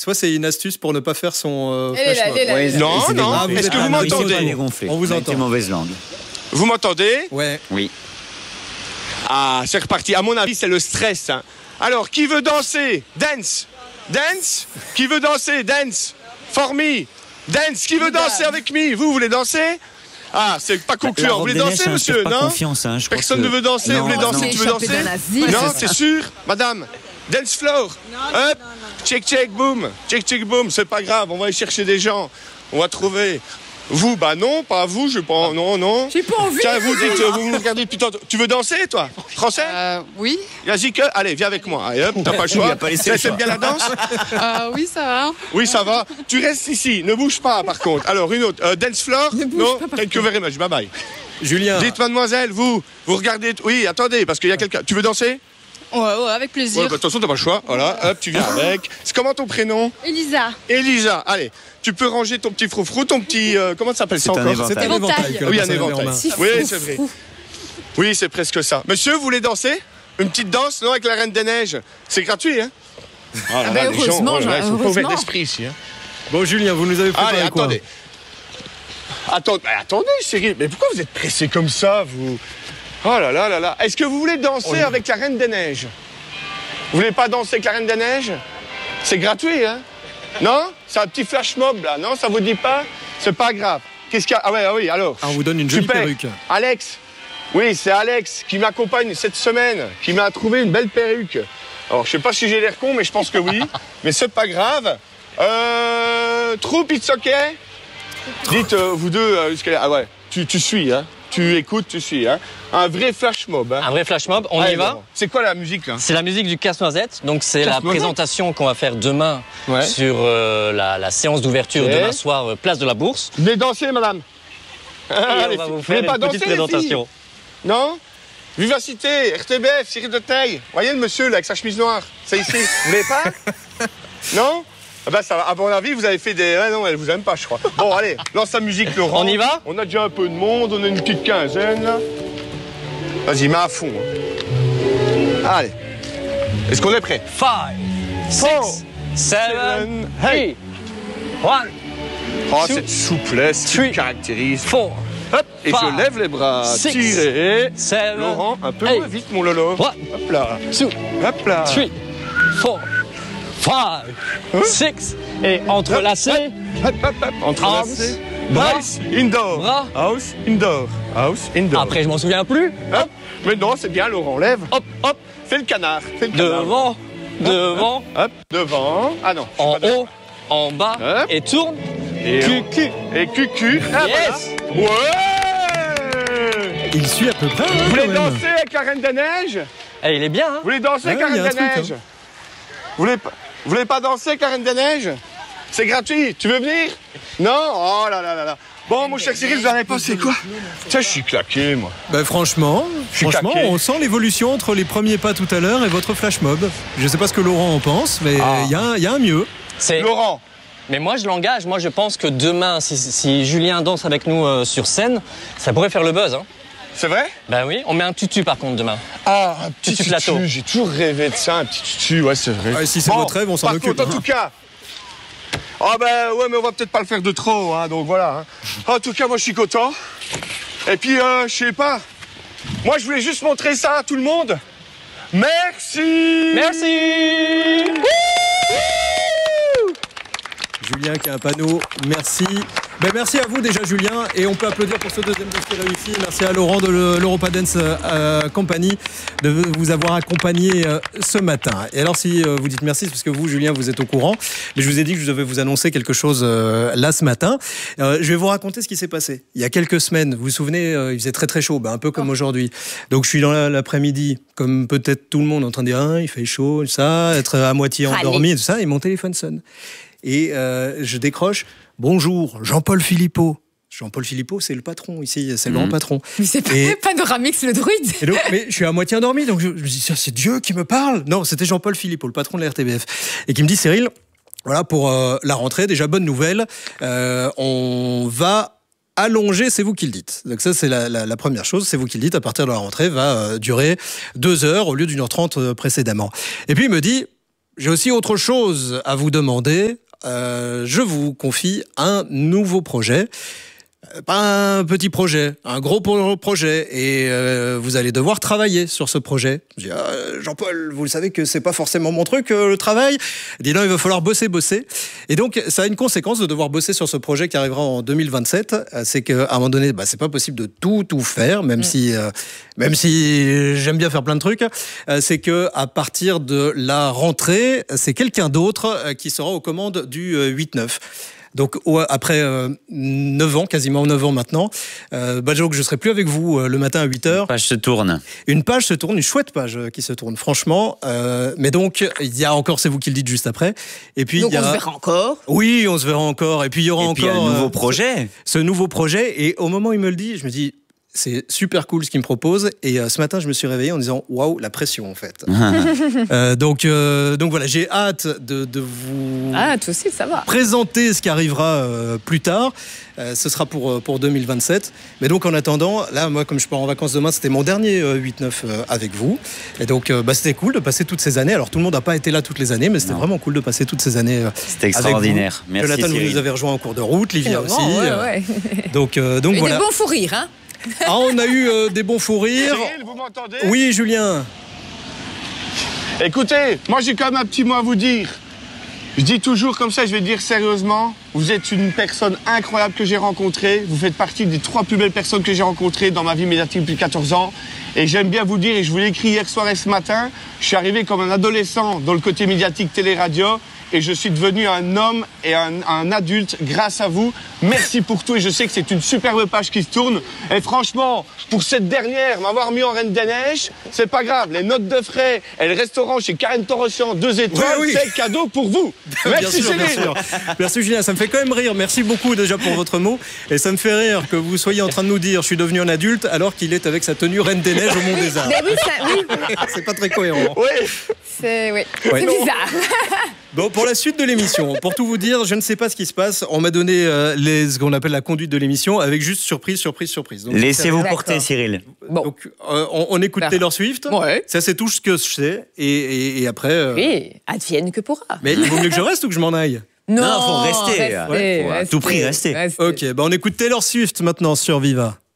Soit c'est une astuce pour ne pas faire son flash mob. Non, non. Est-ce que vous m'entendez? On vous entend. Mauvaise langue. Vous m'entendez? Ouais. Oui. Ah, c'est reparti. À mon avis, c'est le stress. Hein. Alors, qui veut danser? Dance. Dance. Qui veut danser? Dance. For me. Dance. Qui veut danser avec me? Vous voulez danser? Ah, c'est pas concluant. Vous voulez danser, monsieur? Non. Confiance, hein, Personne ne veut danser. Vous voulez danser? Tu veux danser? Non, c'est sûr, madame. Dance floor. Hop. Check, check, boom. Check, check, boom. C'est pas grave. On va aller chercher des gens. On va trouver. Vous, bah non, pas vous, je pense. Non, non. J'ai pas envie. Tiens, vous dites, vous me regardez depuis tantôt. Tu veux danser, toi? Français? Oui. Vas-y, allez, viens avec moi. Allez, hop, t'as pas le choix. T'aimes bien la danse? Oui, ça va. Oui, ça va. Tu restes ici, ne bouge pas, par contre. Alors, une autre. Dance floor? Non, thank you very much. Bye bye. Julien. Dites, mademoiselle, vous regardez. Oui, attendez, parce qu'il y a quelqu'un. Tu veux danser? Ouais, avec plaisir. Ouais, bah, attention, t'as pas le choix. Voilà, hop, tu viens avec. C'est comment ton prénom? Elisa. Elisa. Allez, tu peux ranger ton petit froufrou, ton petit. Comment ça s'appelle ça encore? C'est un éventail. Oui, un éventail. Oui, c'est vrai. Oui, c'est presque ça. Monsieur, vous voulez danser? Une petite danse, non, avec la Reine des Neiges? C'est gratuit, hein? Ah ben heureusement, ils sont pas ouverts d'esprit ici. Hein. Bon, Julien, vous nous avez préparé Allez, quoi? Attendez, Cyril. Mais pourquoi vous êtes pressé comme ça, vous? Oh là là là là. Est-ce que vous voulez danser avec la Reine des Neiges? Vous voulez pas danser avec la Reine des Neiges? C'est gratuit, hein? Non? C'est un petit flash mob, là. Non, ça vous dit pas? C'est pas grave. Qu'est-ce qu'il y a? Ah ouais, ah oui, alors. On vous donne une jolie Super. perruque. Alex. Oui, c'est Alex qui m'accompagne cette semaine, qui m'a trouvé une belle perruque. Alors, je sais pas si j'ai l'air con, mais je pense que oui. Mais c'est pas grave. Troupe, it's OK? Dites, vous deux, ah ouais, tu suis, hein? Tu écoutes, tu suis, hein? Un vrai flash mob, hein? Un vrai flash mob, on y va. C'est quoi la musique, là? C'est la musique du Casse-Noisette, donc c'est la présentation qu'on va faire demain sur la séance d'ouverture demain soir, place de la Bourse. Venez danser, madame. Allez, on va vous faire une petite présentation. Non? Vivacité, RTBF, Cyril de Taille. Voyez le monsieur, là, avec sa chemise noire? C'est ici. Vous voulez pas? Non? Ah ben ça va. À mon avis, vous avez fait des... Ouais, non, elle vous aime pas, je crois. Bon, allez, lance la musique, Laurent. On y va? On a déjà un peu de monde, on a une petite quinzaine, là. Vas-y, mets à fond. Hein. Allez. Est-ce qu'on est prêt? 5, 6, 7, 8, 1. Oh, cette souplesse qui me caractérise. 4, hop, et je lève les bras. Tirez. 7, Laurent, un peu moins vite, mon Lolo. Hop là. 2, hop là. 3, 4, 5, 6. Et entrelacé. Hop, hop, hop. Entrelacé. House, indoor. Bras. House, indoor. House, indoor. Après, je m'en souviens plus. Hop. Mais non, c'est bien, Laurent. Lève. Hop, hop. Fais le canard. Fais le canard. Devant, devant. Hop, devant. Ah non. En haut, en bas. Hop. Et tourne. Et QQ. Et QQ. Ah, Yes. voilà. Ouais. Il suit à peu près. Vous voulez danser avec la Reine des Neiges? Eh, il est bien, hein? Vous voulez danser avec la Reine des Neiges? Vous voulez pas danser avec la Reine des Neiges? C'est gratuit. Tu veux venir? Non? Oh là là là là. Bon, mon cher Cyril, vous en avez pensé quoi? Tiens, je suis claqué, moi. Ben franchement, claqué. on sent l'évolution entre les premiers pas tout à l'heure et votre flash mob. Je sais pas ce que Laurent en pense, mais il y a un mieux. Laurent. Mais moi, je l'engage. Moi, je pense que demain, si Julien danse avec nous sur scène, ça pourrait faire le buzz, hein. C'est vrai? Ben oui, on met un tutu par contre demain. Ah, un petit tutu plateau. J'ai toujours rêvé de ça, un petit tutu, ouais, c'est vrai. Ah, si c'est votre rêve, on s'en occupe. En tout cas. Ah ben ouais, mais on va peut-être pas le faire de trop, hein, donc voilà. Hein. En tout cas, moi je suis content. Et puis, je sais pas. Moi, je voulais juste montrer ça à tout le monde. Merci. Merci. Julien qui a un panneau, merci. Ben merci à vous déjà Julien, et on peut applaudir pour ce deuxième dossier réussi. Merci à Laurent de l'Europa Dance Company de vous avoir accompagné ce matin. Et alors si vous dites merci, c'est parce que vous Julien vous êtes au courant, mais je vous ai dit que je devais vous annoncer quelque chose là ce matin. Je vais vous raconter ce qui s'est passé. Il y a quelques semaines, vous vous souvenez, il faisait très très chaud, un peu comme aujourd'hui. Donc je suis dans l'après-midi, comme peut-être tout le monde en train de dire il fait chaud, ça, être à moitié endormi et tout ça, et mon téléphone sonne. Et je décroche. Bonjour, Jean-Paul Philippot. Jean-Paul Philippot, c'est le patron ici, c'est le grand patron. Mais c'est pas Panoramix le druide. Et donc, mais je suis à moitié endormi, donc je me dis, c'est Dieu qui me parle. Non, c'était Jean-Paul Philippot, le patron de la RTBF, et qui me dit, Cyril, voilà, pour la rentrée, déjà bonne nouvelle, on va allonger, c'est vous qui le dites. Donc ça, c'est la première chose, c'est vous qui le dites, à partir de la rentrée, va durer 2 heures au lieu d'1h30 précédemment. Et puis il me dit, j'ai aussi autre chose à vous demander. Je vous confie un nouveau projet. Pas un petit projet, un gros projet. Et vous allez devoir travailler sur ce projet. Je dis, Jean-Paul, vous le savez que c'est pas forcément mon truc, le travail. Il dit non, il va falloir bosser. Et donc, ça a une conséquence de devoir bosser sur ce projet qui arrivera en 2027. C'est qu'à un moment donné, c'est pas possible de tout faire, même si j'aime bien faire plein de trucs. C'est que à partir de la rentrée, c'est quelqu'un d'autre qui sera aux commandes du 8-9. Donc après 9 ans, quasiment 9 ans maintenant, j'avoue que je ne serai plus avec vous le matin à 8h. Une page se tourne. Une chouette page qui se tourne, franchement. Mais donc, il y a encore, c'est vous qui le dites juste après. Et puis, donc on se verra encore. Oui, on se verra encore. Et puis il y aura encore un nouveau projet. Ce nouveau projet. Et au moment où il me le dit, je me dis... C'est super cool ce qu'il me propose. Et ce matin, je me suis réveillé en disant waouh, la pression en fait. Donc voilà, j'ai hâte de vous toi aussi, ça va. présenter ce qui arrivera plus tard. Ce sera pour 2027. Mais donc en attendant, là, moi, comme je pars en vacances demain, c'était mon dernier 8-9 avec vous. Et donc c'était cool de passer toutes ces années. Alors tout le monde n'a pas été là toutes les années, mais c'était vraiment cool de passer toutes ces années. C'était extraordinaire. Avec vous. Merci, Jonathan, Cyril. vous nous avez rejoint en cours de route, Livia aussi. Ouais. Donc et voilà. des bons fous rires, hein. On a eu des bons fous rires. Cyril, vous m'entendez? Oui, Julien. Écoutez, moi j'ai quand même un petit mot à vous dire. Je dis toujours comme ça, je vais dire sérieusement, vous êtes une personne incroyable que j'ai rencontrée. Vous faites partie des 3 plus belles personnes que j'ai rencontrées dans ma vie médiatique depuis 14 ans. Et j'aime bien vous le dire, et je vous l'ai écrit hier soir et ce matin, je suis arrivé comme un adolescent dans le côté médiatique télé-radio. Et je suis devenu un homme et un adulte grâce à vous. Merci pour tout et je sais que c'est une superbe page qui se tourne. Et franchement, pour cette dernière, m'avoir mis en Reine des Neiges, c'est pas grave. Les notes de frais et le restaurant chez Karen Torossian, 2 étoiles, oui. c'est cadeau pour vous. Merci bien sûr. Merci Julien, ça me fait quand même rire. Merci beaucoup déjà pour votre mot. Et ça me fait rire que vous soyez en train de nous dire je suis devenu un adulte alors qu'il est avec sa tenue Reine des Neiges au Mont des Arts. Mais oui, C'est pas très cohérent. Oui. c'est bizarre. Bon, pour la suite de l'émission, pour tout vous dire, je ne sais pas ce qui se passe. On m'a donné ce qu'on appelle la conduite de l'émission avec juste surprise. Donc, laissez-vous porter, Cyril. Bon. Donc, on écoute Taylor Swift. Ouais. Ça, c'est tout ce que je sais. Et après. Oui, advienne que pourra. Mais il vaut mieux que je reste ou que je m'en aille? Non, faut rester. Restez. À tout prix, rester. Ok, on écoute Taylor Swift maintenant sur Viva.